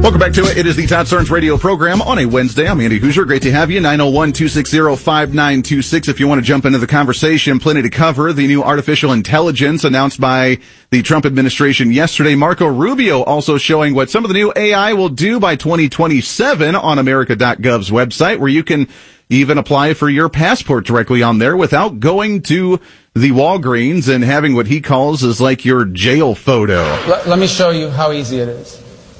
Welcome back to it. It is the Todd Starnes radio program on a Wednesday. I'm Andy Hoosier. Great to have you. 901-260-5926. If you want to jump into the conversation, plenty to cover. The new artificial intelligence announced by the Trump administration yesterday. Marco Rubio also showing what some of the new AI will do by 2027 on America.gov's website, where you can even apply for your passport directly on there without going to the Walgreens and having what he calls is like your jail photo. Let me show you how easy it is.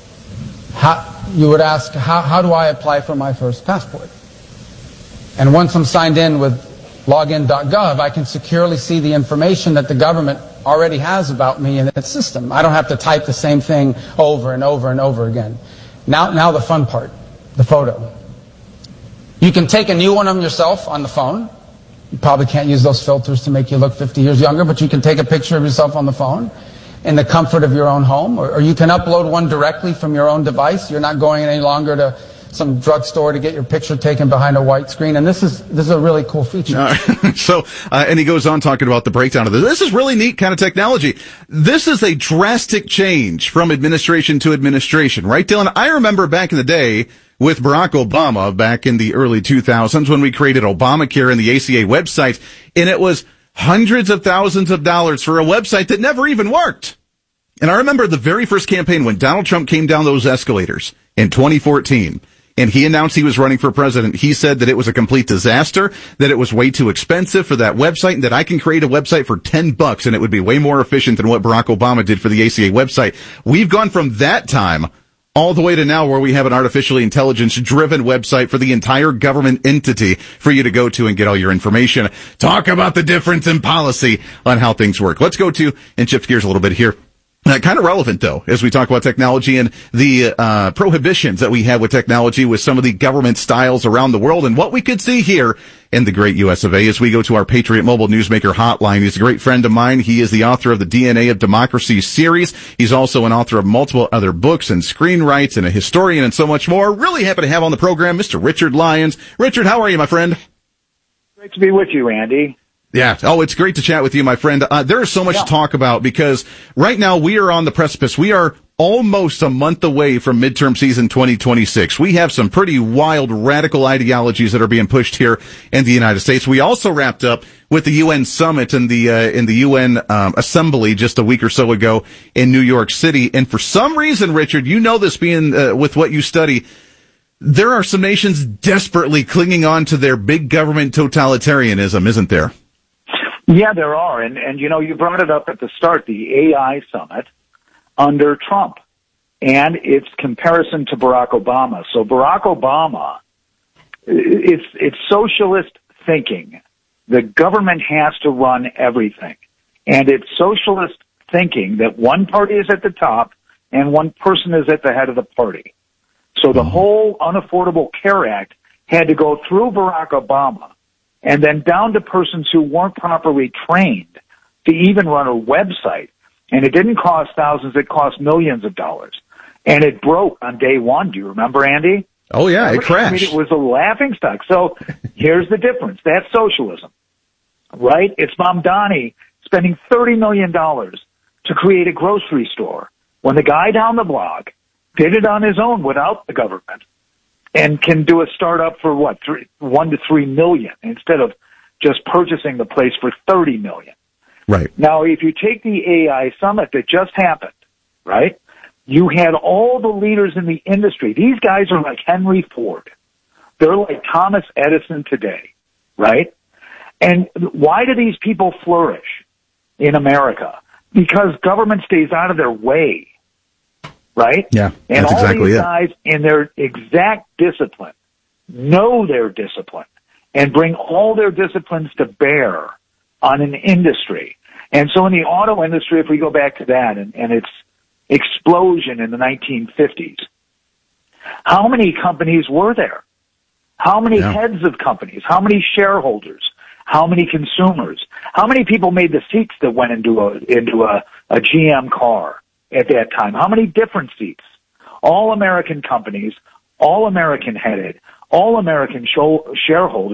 You would ask, how do I apply for my first passport? And once I'm signed in with login.gov, I can securely see the information that the government already has about me in its system. I don't have to type the same thing over and over and over again. Now the fun part, the photo. You can take a new one of yourself on the phone. You probably can't use those filters to make you look 50 years younger, but you can take a picture of yourself on the phone in the comfort of your own home, or you can upload one directly from your own device. You're not going any longer to some drugstore to get your picture taken behind a white screen, and this is a really cool feature. And he goes on talking about the breakdown of this. This is really neat kind of technology. This is a drastic change from administration to administration, right, Dylan? I remember back in the day with Barack Obama back in the early 2000s when we created Obamacare and the ACA website, and it was hundreds of thousands of dollars for a website that never even worked. And I remember the very first campaign when Donald Trump came down those escalators in 2014, and he announced he was running for president. He said that it was a complete disaster, that it was way too expensive for that website, and that I can create a website for $10 and it would be way more efficient than what Barack Obama did for the ACA website. We've gone from that time all the way to now where we have an artificially intelligence-driven website for the entire government entity for you to go to and get all your information. Talk about the difference in policy on how things work. Let's go to and shift gears a little bit here. Kind of relevant, though, as we talk about technology and the prohibitions that we have with technology with some of the government styles around the world and what we could see here in the great U.S. of A. As we go to our Patriot Mobile Newsmaker hotline, he's a great friend of mine. He is the author of the DNA of Democracy series. He's also an author of multiple other books and screenwrites and a historian and so much more. Really happy to have on the program Mr. Richard Lyons. Richard, how are you, my friend? Great to be with you, Andy. Yeah. Oh, it's great to chat with you, my friend. There is so much to talk about because right now we are on the precipice. We are almost a month away from midterm season 2026. We have some pretty wild, radical ideologies that are being pushed here in the United States. We also wrapped up with the UN summit in the UN assembly just a week or so ago in New York City. And for some reason, Richard, you know this being with what you study, there are some nations desperately clinging on to their big government totalitarianism, isn't there? Yeah, there are. And you know, you brought it up at the start, the AI summit under Trump and its comparison to Barack Obama. So Barack Obama, it's socialist thinking. The government has to run everything. And it's socialist thinking that one party is at the top and one person is at the head of the party. So the whole Unaffordable Care Act had to go through Barack Obama and then down to persons who weren't properly trained to even run a website. And it didn't cost thousands, it cost millions of dollars. And it broke on day one. Do you remember, Andy? Oh, yeah, it crashed. I mean, it was a laughingstock. So here's the difference. That's socialism, right? It's Mamdani spending $30 million to create a grocery store when the guy down the block did it on his own without the government. And can do a startup for what, 1 to 3 million instead of just purchasing the place for 30 million. Right. Now, if you take the AI summit that just happened, right, you had all the leaders in the industry. These guys are like Henry Ford. They're like Thomas Edison today, right? And why do these people flourish in America? Because government stays out of their way. Right? Yeah, and that's all exactly these it. guys in their exact discipline know their discipline and bring all their disciplines to bear on an industry. And so in the auto industry, if we go back to that and its explosion in the 1950s, how many companies were there? How many heads of companies? How many shareholders? How many consumers? How many people made the seats that went into a GM car at that time? How many different seats? All American companies, all American headed, all American shareholders.